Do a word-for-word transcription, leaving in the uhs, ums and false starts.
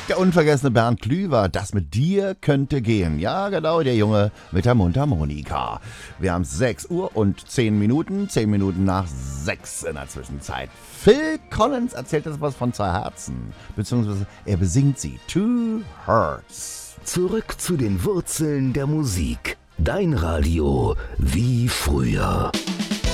Der unvergessene Bernd Klüver, das mit dir könnte gehen. Ja, genau, der Junge mit der Mundharmonika. Wir haben sechs Uhr und zehn Minuten, zehn Minuten nach sechs in der Zwischenzeit. Phil Collins erzählt uns was von zwei Herzen, beziehungsweise er besingt sie. Two Hearts. Zurück zu den Wurzeln der Musik. Dein Radio wie früher.